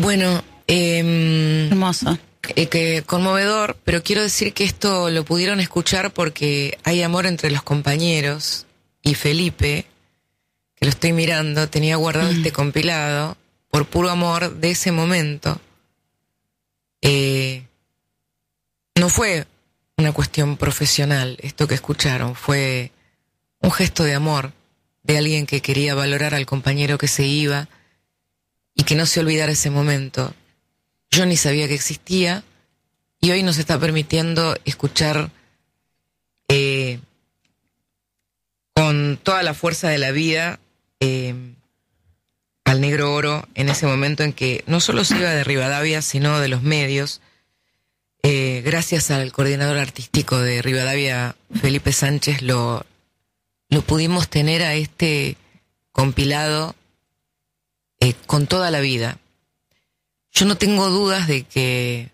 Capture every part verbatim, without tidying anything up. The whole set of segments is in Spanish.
Bueno, eh, hermoso. Eh, que conmovedor, pero quiero decir que esto lo pudieron escuchar porque hay amor entre los compañeros, y Felipe, que lo estoy mirando, tenía guardado mm. este compilado por puro amor de ese momento. Eh, no fue una cuestión profesional esto que escucharon, fue un gesto de amor de alguien que quería valorar al compañero que se iba y que no se olvidara ese momento. Yo ni sabía que existía y hoy nos está permitiendo escuchar eh, con toda la fuerza de la vida eh, al Negro Oro en ese momento en que no solo se iba de Rivadavia, sino de los medios. Eh, gracias al coordinador artístico de Rivadavia, Felipe Sánchez, lo, lo pudimos tener a este compilado eh, con toda la vida. Yo no tengo dudas de que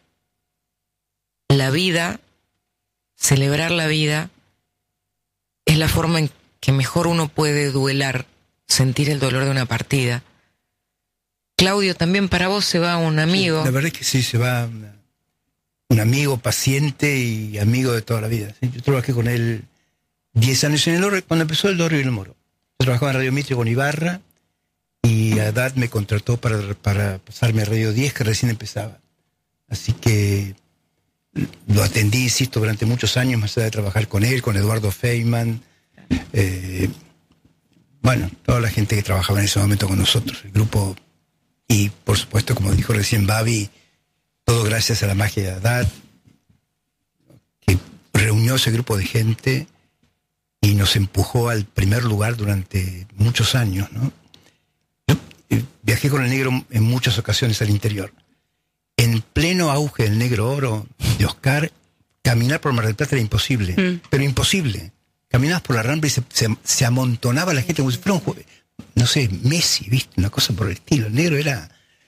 la vida, celebrar la vida, es la forma en que mejor uno puede duelar, sentir el dolor de una partida. Claudio, también para vos se va un amigo. Sí, la verdad es que sí, se va una, un amigo paciente y amigo de toda la vida. ¿Sí? Yo trabajé con él diez años en el Orre, cuando empezó el Dorrio y el Moro. Yo trabajaba en Radio Mitre con Ibarra, y Haddad me contrató para, para pasarme a Radio diez, que recién empezaba. Así que lo atendí, insisto, durante muchos años, más allá de trabajar con él, con Eduardo Feynman, eh, bueno, toda la gente que trabajaba en ese momento con nosotros, el grupo, y por supuesto, como dijo recién Babi, todo gracias a la magia de Haddad, que reunió ese grupo de gente y nos empujó al primer lugar durante muchos años, ¿no? Viajé con el Negro en muchas ocasiones al interior. En pleno auge del Negro Oro de Oscar, caminar por Mar del Plata era imposible, mm. pero imposible. Caminabas por la Rambla y se, se, se amontonaba la gente como si fuera un jueves, no sé, Messi, ¿viste? Una cosa por el estilo. El Negro era...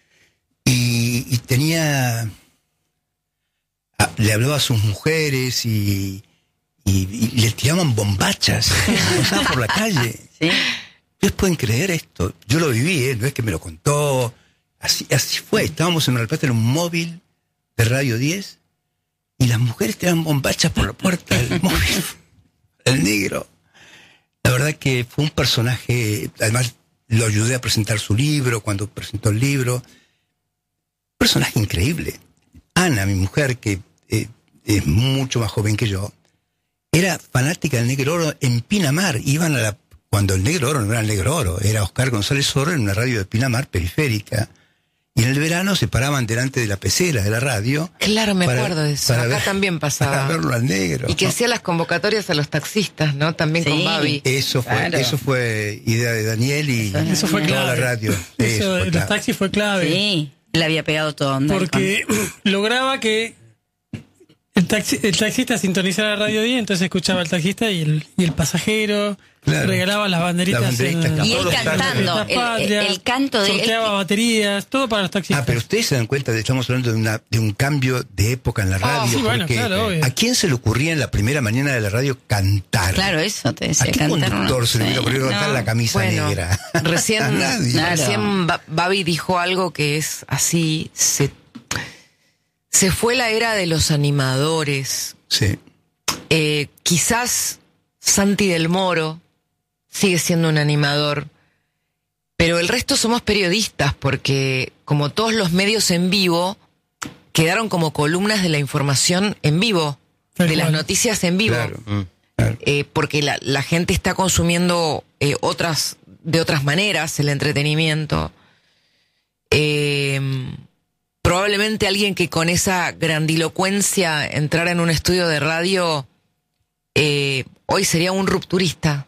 Y, y tenía... A, le hablaba a sus mujeres y, y, y le tiraban bombachas. Pasaban por la calle. ¿Sí? ¿Ustedes pueden creer esto? Yo lo viví, ¿eh? No es que me lo contó. Así, así fue. Estábamos en Mar del Plata en un móvil de Radio diez y las mujeres tiraban bombachas por la puerta del móvil. El Negro. La verdad que fue un personaje. Además, lo ayudé a presentar su libro cuando presentó el libro. Un personaje increíble. Ana, mi mujer, que eh, es mucho más joven que yo, era fanática del Negro Oro en Pinamar. Iban a la Cuando el Negro Oro no era el Negro Oro, era Oscar González Oro en una radio de Pinamar, periférica. Y en el verano se paraban delante de la pecera de la radio. Claro, me para, acuerdo de eso. Acá ver, también pasaba. Para verlo al Negro. Y que ¿no? hacía las convocatorias a los taxistas, ¿no? También sí, con Babi. Eso fue, claro. eso fue idea de Daniel y, eso, eso fue toda clave. la radio. Eso, eso los clave. taxis fue clave. Sí, le había pegado todo. Onda porque con... lograba que el, taxi, el taxista sintonizara Radio diez, entonces escuchaba al taxista y el, y el pasajero... Claro. Regalaba las banderitas, las banderitas en, y él cantando el, patria, el, el canto de sorteaba él, baterías, todo para los taxistas. Ah, pero ustedes se dan cuenta de que estamos hablando de una de un cambio de época en la radio. Oh, sí, porque bueno, claro, obvio. ¿A quién se le ocurría en la primera mañana de la radio cantar? Claro, eso te decía. ¿A qué cantar conductor una, se le hubiera ocurrido cantar no, la camisa bueno, negra? Recién, claro. recién Babi dijo algo que es así. Se, se fue la era de los animadores. Sí. Eh, quizás Santi del Moro sigue siendo un animador, pero el resto somos periodistas, porque como todos los medios en vivo, quedaron como columnas de la información en vivo, de claro. las noticias en vivo, claro. Mm, claro. Eh, porque la, la gente está consumiendo eh, otras de otras maneras el entretenimiento. Eh, probablemente alguien que con esa grandilocuencia entrara en un estudio de radio, eh, hoy sería un rupturista.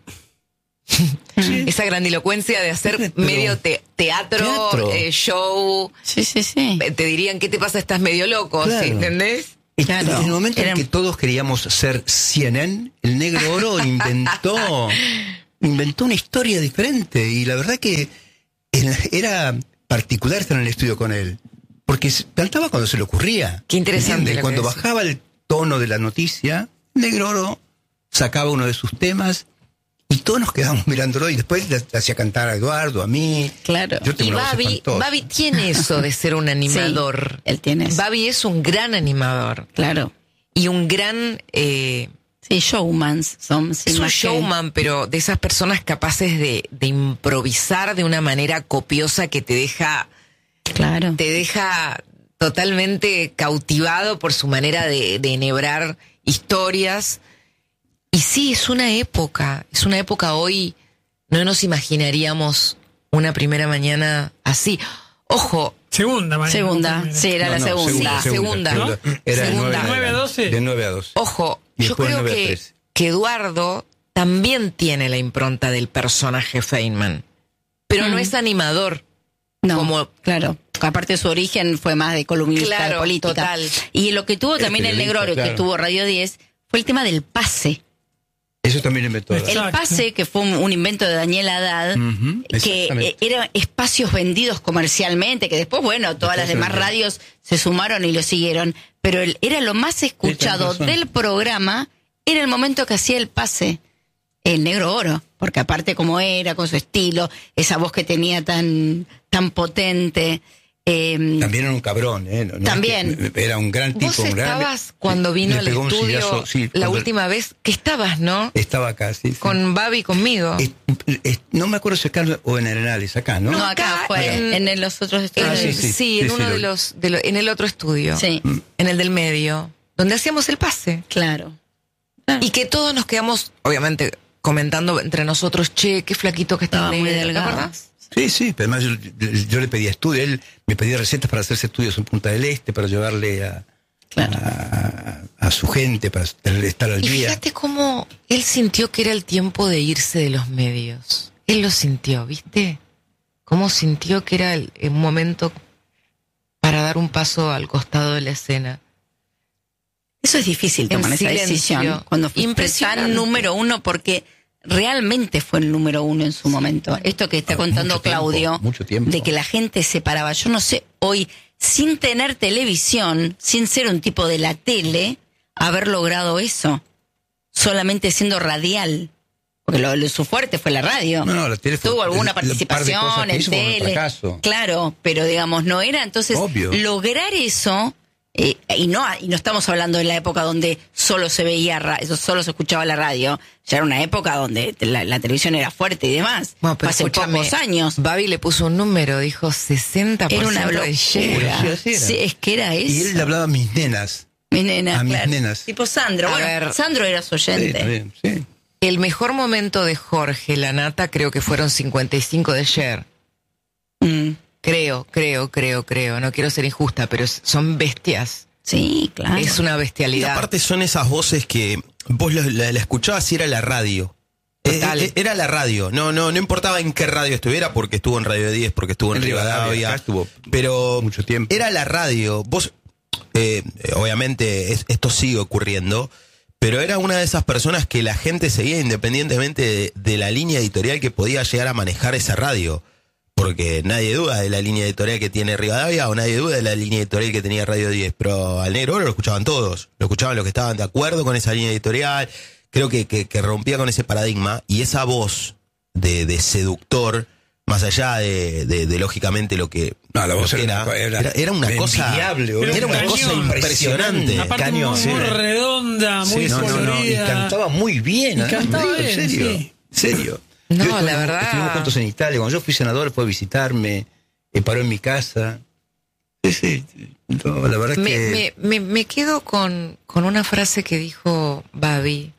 Sí. Esa grandilocuencia de hacer pero, medio te, teatro, teatro. Eh, show. Sí, sí, sí. Te dirían, ¿qué te pasa? Estás medio loco, claro. ¿sí? ¿Entendés? Y claro. En el momento Era... en que todos queríamos ser C N N, el Negro Oro inventó inventó una historia diferente. Y la verdad que era particular estar en el estudio con él, porque cantaba cuando se le ocurría. Qué interesante. Cuando bajaba el tono de la noticia, Negro Oro sacaba uno de sus temas y todos nos quedamos mirándolo y después le, le hacía cantar a Eduardo, a mí. Claro. Yo tengo Y una voz Babi, espantosa. Babi tiene eso de ser un animador. Sí, él tiene eso. Babi es un gran animador. Claro. Y un gran... Eh, Sí, showmans son. Sí, es un más que- showman, pero de esas personas capaces de, de improvisar de una manera copiosa que te deja... Claro. te deja totalmente cautivado por su manera de, de enhebrar historias. Y sí, es una época, es una época hoy, no nos imaginaríamos una primera mañana así. Ojo, Segunda, mañana. Segunda, sí, era la No, no, segunda. Sí, segunda, segunda. Era de Segunda. nueve ¿nueve a doce? De nueve a doce. ojo, Y yo después creo nueve a que, trece. que Eduardo también tiene la impronta del personaje Feynman, pero no Mm. es animador. No, como- claro. Aparte su origen fue más de columnista Claro, de política. total. Y lo que tuvo Era también el periodista, Negroro, claro. que tuvo Radio diez, fue el tema del pase. Eso también lo inventó. Exacto. El pase, que fue un, un invento de Daniel Haddad, Ujú, que exactamente. eh, eran espacios vendidos comercialmente, que después, bueno, todas las Después demás se vendió. radios se sumaron y lo siguieron, pero el- era lo más escuchado Sí, tenés razón. del programa, era el momento que hacía el pase, el Negro Oro, porque aparte como era, con su estilo, esa voz que tenía tan, tan potente. eh, También era un cabrón, ¿eh? No- no es También. que- era un gran tipo. Vos un gran- estabas cuando Le vino al pegó un estudio sillazo, sí, la cuando- última vez que estabas, ¿no? Estaba acá, sí. sí. Con Babi y conmigo. Es- es- no me acuerdo si acá o en Arenales, acá, ¿no? no, acá acá fue, en- en, los otros En- estudios. Ah, sí, sí, sí. en Sí, sí, uno lo de vi. los, de lo- en el otro estudio, Sí, en el del medio, donde hacíamos el pase. claro. Y que todos nos quedamos, obviamente, comentando entre nosotros, che, qué flaquito que está Estaba muy negro, ¿te delgado. acordás? Sí, sí, pero además yo, yo le pedía estudios, él me pedía recetas para hacerse estudios en Punta del Este, para llevarle a, Claro. a, a su gente, para estar al Y día. fíjate cómo él sintió que era el tiempo de irse de los medios. Él lo sintió, ¿viste? Cómo sintió que era el, el momento para dar un paso al costado de la escena. Eso es difícil En tomar esa silencio. decisión cuando fuiste Impresionante. tan número uno, porque realmente fue el número uno en su momento. Esto que está Ah, contando mucho tiempo, Claudio, mucho tiempo. de que la gente se paraba. Yo no sé, hoy, sin tener televisión, sin ser un tipo de la tele, haber logrado eso, solamente siendo radial. Porque lo, lo- su fuerte fue la radio. No, no, la tele fue- Tuvo alguna el- el par de cosas participación que en hizo fue un tele. fracaso. Claro, pero digamos, no era. Entonces, Obvio. lograr eso, eh, y no y no estamos hablando de la época donde solo se veía, ra- eso solo se escuchaba la radio. Ya era una época donde la, la televisión era fuerte y demás. Bueno, pero Hace escúchame, pocos años. Babi le puso un número, dijo sesenta por Era ciento una de share. locura. Sí, así era. Sí, es que era eso. Y él le hablaba a mis nenas. Mi nena, a mis claro. nenas. Tipo Sandro. A Bueno, ver. Sandro era su Sí, oyente. también, sí. El mejor momento de Jorge Lanata creo que fueron cincuenta y cinco de share. Mm, Creo, creo, creo, creo. No quiero ser injusta, pero es- son bestias. sí, claro. Es una Y bestialidad. aparte son esas voces que vos la, la- la escuchabas y era la radio. Total. Eh, eh, era la radio. No, no, no importaba en qué radio estuviera, porque estuvo en Radio diez, porque estuvo en, En Rivadavia, Rivadavia. acá estuvo pero mucho tiempo. era la radio. Vos, eh, eh, obviamente es- esto sigue ocurriendo, pero era una de esas personas que la gente seguía independientemente de, de la línea editorial que podía llegar a manejar esa radio. Porque nadie duda de la línea editorial que tiene Rivadavia o nadie duda de la línea editorial que tenía Radio diez. Pero al Negro Oro lo escuchaban todos. Lo escuchaban los que estaban de acuerdo con esa línea editorial. Creo que, que, que rompía con ese paradigma. Y esa voz de, de seductor, más allá de, de, de lógicamente lo que, No, la voz lo que era era, una- era era, era una cosa, envidiable, boludo. era una Era un cosa cañón. impresionante. Aparte Cañón, muy, sí. muy redonda, muy Sí, no, no, no, y colorida. cantaba muy bien. Y además, cantaba te digo, bien, en serio, sí. en serio. No, Yo estuve- la verdad- Estuvimos juntos en Italia. Cuando yo fui senador fue a visitarme, eh, paró en mi casa. Sí, sí. No, la verdad Me, que... me, me, me quedo con, con una frase que dijo Babi.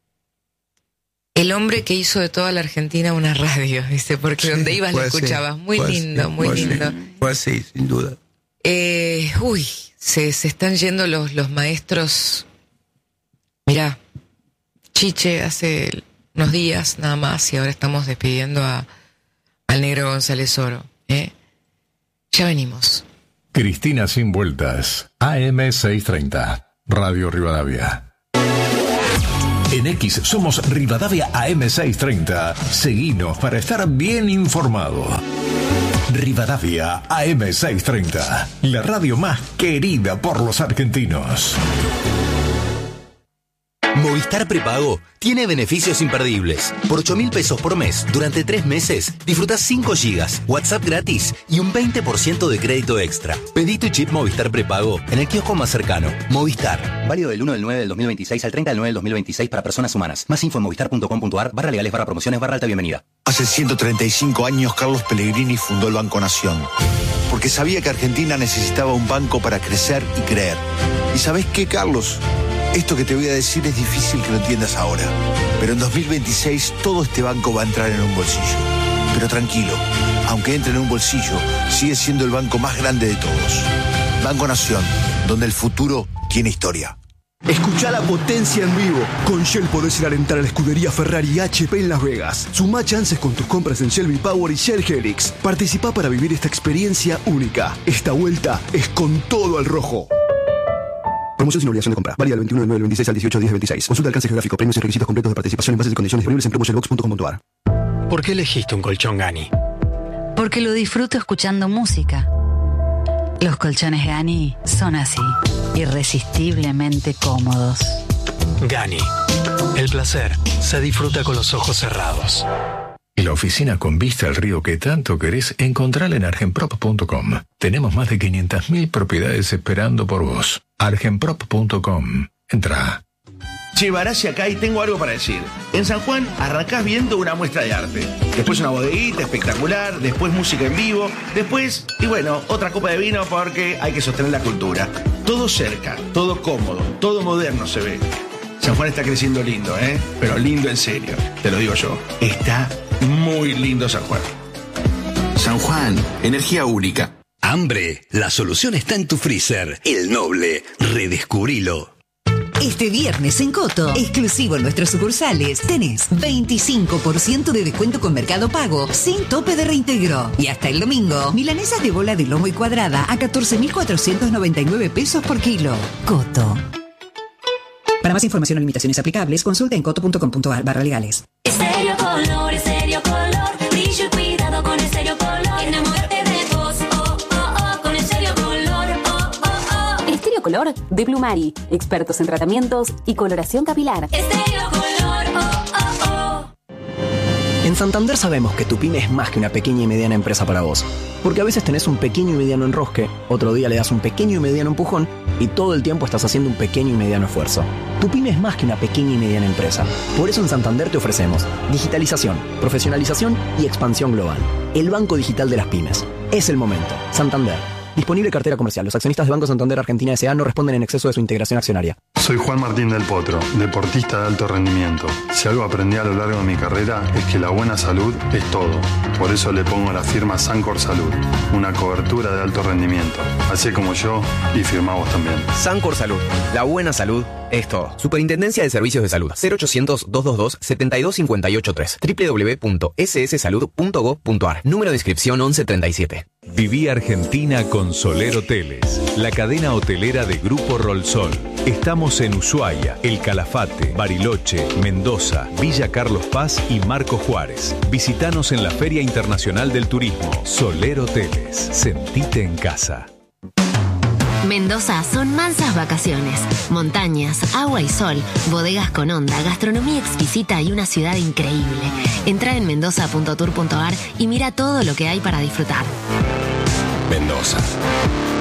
El hombre que hizo de toda la Argentina una radio, dice, porque donde Sí, ibas lo fue así, escuchabas. Muy fue lindo, así, muy fue así, lindo. Fue así, sin duda. Eh, uy, se, se están yendo los, los maestros. Mirá, Chiche hace unos días nada más y ahora estamos despidiendo a, al negro González Oro. ¿eh? Ya venimos. Cristina Sin Vueltas, A M seiscientos treinta, Radio Rivadavia. En X somos Rivadavia A M seiscientos treinta. Seguinos para estar bien informado. Rivadavia A M seiscientos treinta, la radio más querida por los argentinos. Movistar Prepago tiene beneficios imperdibles. Por ocho mil pesos por mes, durante tres meses, disfrutás cinco gigas, WhatsApp gratis y un veinte por ciento de crédito extra. Pedí tu chip Movistar Prepago en el kiosco más cercano. Movistar. Válido del uno del nueve del dos mil veintiséis al treinta del nueve del dos mil veintiséis para personas humanas. Más info en movistar punto com punto ar, barra legales, barra promociones, barra alta bienvenida. Hace ciento treinta y cinco años, Carlos Pellegrini fundó el Banco Nación. Porque sabía que Argentina necesitaba un banco para crecer y creer. ¿Y sabés qué, Carlos? Esto que te voy a decir es difícil que lo entiendas ahora, pero en dos mil veintiséis todo este banco va a entrar en un bolsillo. Pero tranquilo, aunque entre en un bolsillo, sigue siendo el banco más grande de todos. Banco Nación, donde el futuro tiene historia. Escucha la potencia en vivo. Con Shell podés ir a alentar a la escudería Ferrari y H P en Las Vegas. Sumá chances con tus compras en Shell V-Power y Shell Helix. Participá para vivir esta experiencia única. Esta vuelta es con todo al rojo. Promoción sin obligación de compra. Válida del veintiuno del nueve del veintiséis al dieciocho del diez del veintiséis. Consulta alcance geográfico, premios y requisitos completos de participación en bases y condiciones disponibles en promoshellbox punto com punto ar. ¿Por qué elegiste un colchón Gani? Porque lo disfruto escuchando música. Los colchones Gani son así, irresistiblemente cómodos. Gani. El placer se disfruta con los ojos cerrados. La oficina con vista al río que tanto querés, encontrala en argenprop punto com. Tenemos más de quinientas mil propiedades esperando por vos. argenprop punto com. Entra. Che, Barassi acá y tengo algo para decir. En San Juan arrancás viendo una muestra de arte. Después una bodeguita espectacular, después música en vivo, después, y bueno, otra copa de vino porque hay que sostener la cultura. Todo cerca, todo cómodo, todo moderno se ve. San Juan está creciendo lindo, ¿eh? Pero lindo en serio, te lo digo yo. Está muy lindo San Juan. San Juan, energía única. Hambre, la solución está en tu freezer. El Noble, redescubrilo. Este viernes en Coto, exclusivo en nuestras sucursales, tenés veinticinco por ciento de descuento con Mercado Pago, sin tope de reintegro. Y hasta el domingo, milanesas de bola de lomo y cuadrada a catorce mil cuatrocientos noventa y nueve pesos por kilo. Coto. Para más información o limitaciones aplicables, consulta en coto punto com punto ar barra legales. Estéreo Color, Estéreo Color, brillo y cuidado con Estéreo Color. Enamórate de vos, oh, oh, oh, con Estéreo Color, oh, oh, oh. Estéreo Color de Plumari, expertos en tratamientos y coloración capilar. Estéreo Color, oh, oh, oh. En Santander sabemos que tu pyme es más que una pequeña y mediana empresa para vos. Porque a veces tenés un pequeño y mediano enrosque, otro día le das un pequeño y mediano empujón y todo el tiempo estás haciendo un pequeño y mediano esfuerzo. Tu pyme es más que una pequeña y mediana empresa. Por eso en Santander te ofrecemos digitalización, profesionalización y expansión global. El banco digital de las pymes. Es el momento. Santander. Disponible cartera comercial. Los accionistas de Banco Santander Argentina S A no responden en exceso de su integración accionaria. Soy Juan Martín del Potro, deportista de alto rendimiento. Si algo aprendí a lo largo de mi carrera es que la buena salud es todo. Por eso le pongo la firma Sancor Salud, una cobertura de alto rendimiento. Así como yo, y firmamos también. Sancor Salud, la buena salud es todo. Superintendencia de Servicios de Salud. cero ochocientos, doscientos veintidós, setenta y dos cincuenta y ocho tres. doble u doble u doble u punto ese ese salud punto gob punto ar. Número de inscripción once treinta y siete. Viví Argentina con Soler Hoteles, la cadena hotelera de Grupo Rolsol. Estamos en Ushuaia, El Calafate, Bariloche, Mendoza, Villa Carlos Paz y Marcos Juárez. Visítanos en la Feria Internacional del Turismo. Soler Hoteles, sentite en casa. Mendoza son mansas vacaciones, montañas, agua y sol, bodegas con onda, gastronomía exquisita y una ciudad increíble. Entra en mendoza punto tour punto ar y mira todo lo que hay para disfrutar. Mendoza.